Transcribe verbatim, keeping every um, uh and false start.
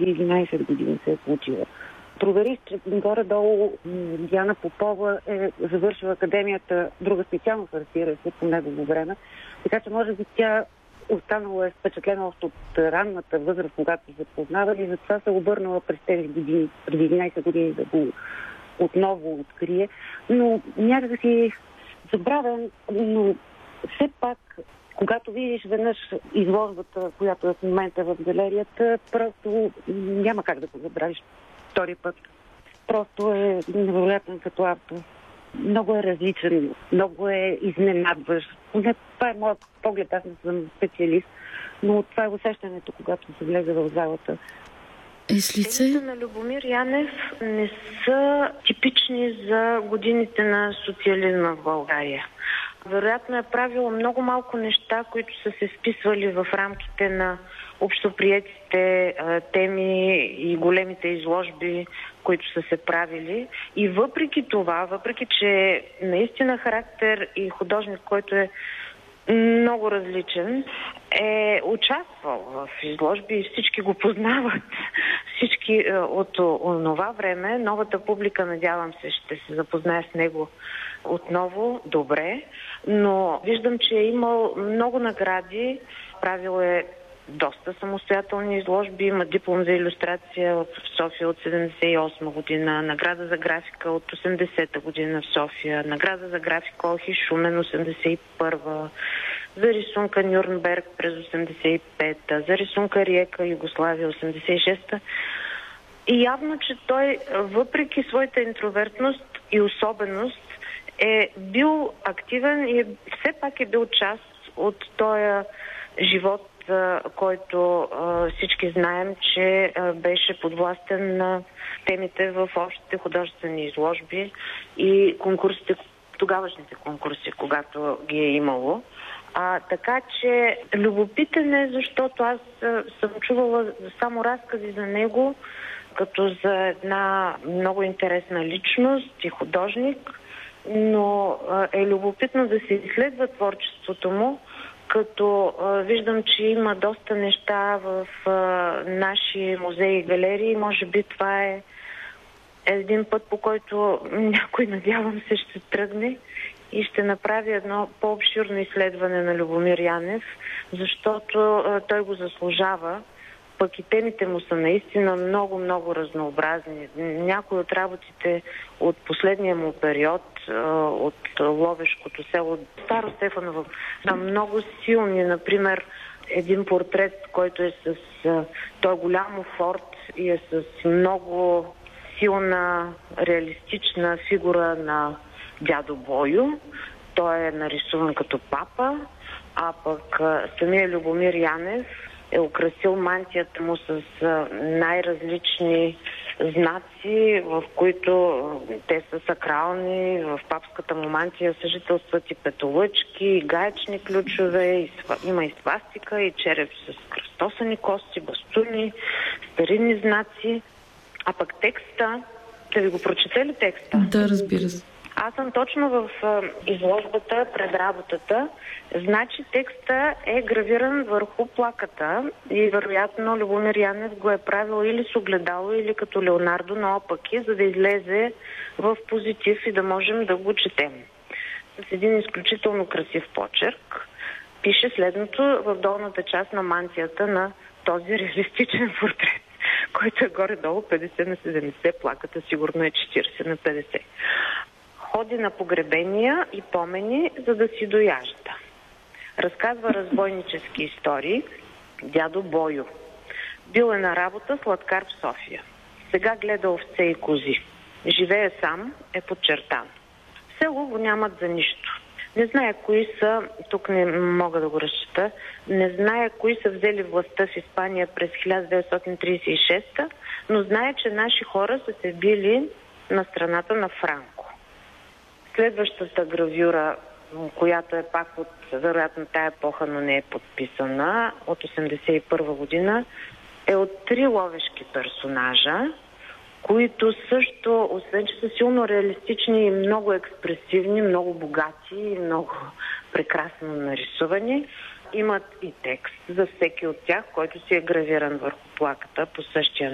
преди единайсет години се е случила. Проверих, че горе-долу Диана Попова е завършила академията, друга специалност, разбира се, по негово време. Така че може би тя останала е впечатлена още от ранната възраст, когато се познавали, и затова се обърнала през тези години, преди единайсет години да го отново открие. Но някак си забравям, но все пак, когато видиш веднъж изложбата, която е в момента в галерията, просто няма как да го забравиш втори път. Просто е невероятен като автор. Много е различен, много е изненадващ. Това е моят поглед, аз не съм специалист, но това е усещането, когато се влезе в залата. Темите на Любомир Янев не са типични за годините на социализма в България. Вероятно е правило много малко неща, които са се вписвали в рамките на общоприетите теми и големите изложби, които са се правили. И въпреки това, въпреки че наистина характер и художник, който е много различен, е участвал в изложби и всички го познават. Всички от онова време, новата публика, надявам се, ще се запознае с него отново добре, но виждам, че е имал много награди, правил е доста самостоятелни изложби, има диплом за илюстрация в София от седемдесет и осма година, награда за графика от осемдесета година в София, награда за графика Олхи Шумен осемдесет и първа, за рисунка Нюрнберг през осемдесет и пета, за рисунка Риека Югославия осемдесет и шеста. И явно, че той, въпреки своята интровертност и особеност, е бил активен и все пак е бил част от този живот, който а, всички знаем, че а, беше подвластен на темите в общите художествени изложби и конкурсите, тогавашните конкурси, когато ги е имало. А, така че любопитен е, защото аз а, съм чувала само разкази за него, като за една много интересна личност и художник, но а, е любопитно да се изследва творчеството му, като а, виждам, че има доста неща в а, наши музеи и галерии. Може би това е един път, по който някой, надявам се, ще тръгне и ще направи едно по-обширно изследване на Любомир Янев, защото а, той го заслужава. Пък и темите му са наистина много-много разнообразни. Някои от работите от последния му период, от Ловешкото село Старо Стефаново, са много силни. Например, един портрет, който е с... Той е голям форт и е с много силна, реалистична фигура на дядо Бойо. Той е нарисуван като папа, а пък самия Любомир Янев е украсил мантията му с най-различни знаци, в които те са сакрални. В папската му мантия съжителстват и петолъчки, и гаечни ключове, и сва... има и свастика, и череп с кръстосани кости, бастуни, старинни знаци. А пък текста, да ви го прочете ли текста? Да, разбира се. Аз съм точно в изложбата пред работата. Значи текста е гравиран върху плаката и вероятно Любомир Янев го е правил или с огледало, или като Леонардо наопаки, за да излезе в позитив и да можем да го четем. С един изключително красив почерк пише следното в долната част на мантията на този реалистичен портрет, който е горе-долу петдесет на седемдесет, плаката сигурно е четиридесет на петдесет. Ходи на погребения и помени, за да си дояжда. Разказва разбойнически истории. Дядо Бойо. Бил е на работа сладкар в София. Сега гледа овце и кози. Живее сам, е подчертан. В село го нямат за нищо. Не знае кои са, тук не мога да го разчита, не знае кои са взели властта в Испания през хиляда деветстотин тридесет и шеста, но знае, че наши хора са се били на страната на Франко. Следващата гравюра, която е пак от, вероятно, тая епоха, но не е подписана, от осемдесет и първа година, е от три ловешки персонажа, които също, освен че са силно реалистични и много експресивни, много богати и много прекрасно нарисувани, имат и текст за всеки от тях, който си е гравиран върху плаката по същия